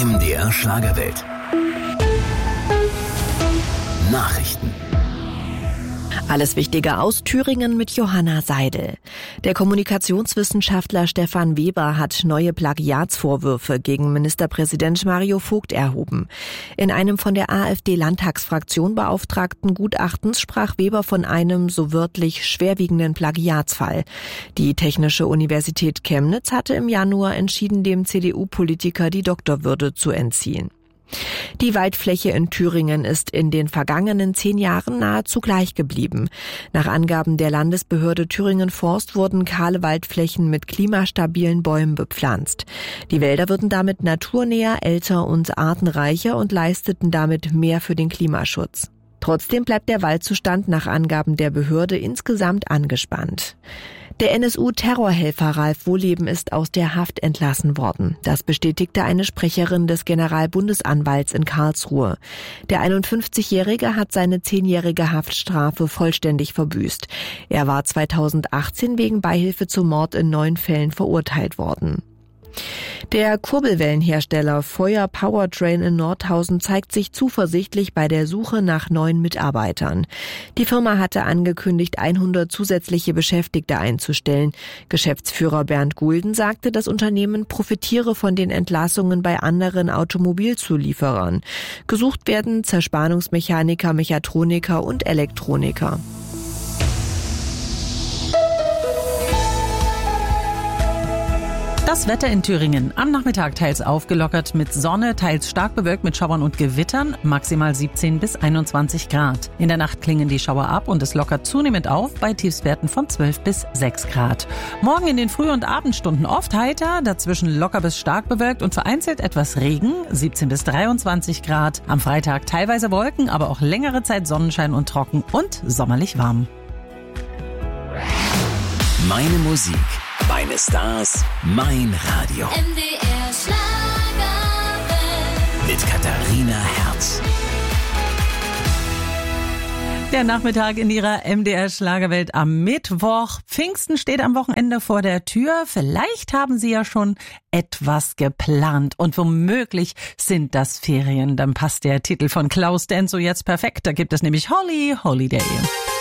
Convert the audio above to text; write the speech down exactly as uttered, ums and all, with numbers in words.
M D R Schlagerwelt. Nachrichten. Alles Wichtige aus Thüringen mit Johanna Seidel. Der Kommunikationswissenschaftler Stefan Weber hat neue Plagiatsvorwürfe gegen Ministerpräsident Mario Vogt erhoben. In einem von der AfD-Landtagsfraktion beauftragten Gutachtens sprach Weber von einem, so wörtlich, schwerwiegenden Plagiatsfall. Die Technische Universität Chemnitz hatte im Januar entschieden, dem C D U-Politiker die Doktorwürde zu entziehen. Die Waldfläche in Thüringen ist in den vergangenen zehn Jahren nahezu gleich geblieben. Nach Angaben der Landesbehörde Thüringen Forst wurden kahle Waldflächen mit klimastabilen Bäumen bepflanzt. Die Wälder würden damit naturnäher, älter und artenreicher und leisteten damit mehr für den Klimaschutz. Trotzdem bleibt der Waldzustand nach Angaben der Behörde insgesamt angespannt. Der N S U-Terrorhelfer Ralf Wohleben ist aus der Haft entlassen worden. Das bestätigte eine Sprecherin des Generalbundesanwalts in Karlsruhe. Der einundfünfzigjährige hat seine zehnjährige Haftstrafe vollständig verbüßt. Er war zweitausendachtzehn wegen Beihilfe zum Mord in neun Fällen verurteilt worden. Der Kurbelwellenhersteller Feuer Powertrain in Nordhausen zeigt sich zuversichtlich bei der Suche nach neuen Mitarbeitern. Die Firma hatte angekündigt, hundert zusätzliche Beschäftigte einzustellen. Geschäftsführer Bernd Gulden sagte, das Unternehmen profitiere von den Entlassungen bei anderen Automobilzulieferern. Gesucht werden Zerspannungsmechaniker, Mechatroniker und Elektroniker. Das Wetter in Thüringen. Am Nachmittag teils aufgelockert mit Sonne, teils stark bewölkt mit Schauern und Gewittern, maximal siebzehn bis einundzwanzig Grad. In der Nacht klingen die Schauer ab und es lockert zunehmend auf bei Tiefstwerten von zwölf bis sechs Grad. Morgen in den Früh- und Abendstunden oft heiter, dazwischen locker bis stark bewölkt und vereinzelt etwas Regen, siebzehn bis dreiundzwanzig Grad. Am Freitag teilweise Wolken, aber auch längere Zeit Sonnenschein und trocken und sommerlich warm. Meine Musik, meine Stars, mein Radio. M D R Schlagerwelt. Mit Katharina Herz. Der Nachmittag in Ihrer M D R Schlagerwelt am Mittwoch. Pfingsten steht am Wochenende vor der Tür. Vielleicht haben Sie ja schon etwas geplant und womöglich sind das Ferien. Dann passt der Titel von Klaus Denso jetzt perfekt. Da gibt es nämlich Holly Holiday.